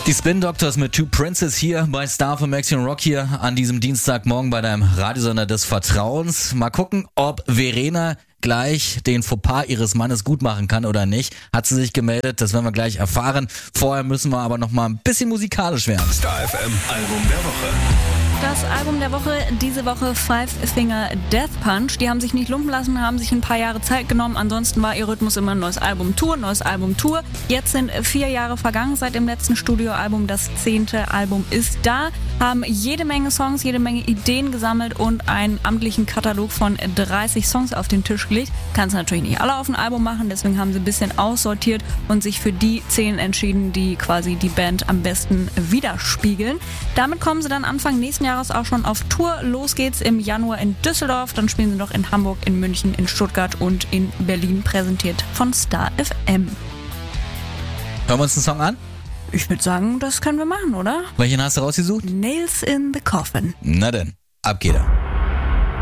Die Spin Doctors mit Two Princes hier bei Star für Maximum Rock hier an diesem Dienstagmorgen bei deinem Radiosender des Vertrauens. Mal gucken, ob Verena gleich den Fauxpas ihres Mannes gut machen kann oder nicht. Hat sie sich gemeldet, das werden wir gleich erfahren. Vorher müssen wir aber noch mal ein bisschen musikalisch werden. Star FM Album der Woche. Das Album der Woche, diese Woche Five Finger Death Punch. Die haben sich nicht lumpen lassen, haben sich ein paar Jahre Zeit genommen. Ansonsten war ihr Rhythmus immer neues Album, Tour. Jetzt sind 4 Jahre vergangen seit dem letzten Studioalbum. Das 10. Album ist da. Haben jede Menge Songs, jede Menge Ideen gesammelt und einen amtlichen Katalog von 30 Songs auf den Tisch gelegt. Kannst natürlich nicht alle auf ein Album machen, deswegen haben sie ein bisschen aussortiert und sich für die 10 entschieden, die quasi die Band am besten widerspiegeln. Damit kommen sie dann Anfang nächsten Jahres auch schon auf Tour. Los geht's im Januar in Düsseldorf, dann spielen sie noch in Hamburg, in München, in Stuttgart und in Berlin, präsentiert von Star FM. Hören wir uns einen Song an? Ich würde sagen, das können wir machen, oder? Welchen hast du rausgesucht? Nails in the Coffin. Na denn, ab geht er.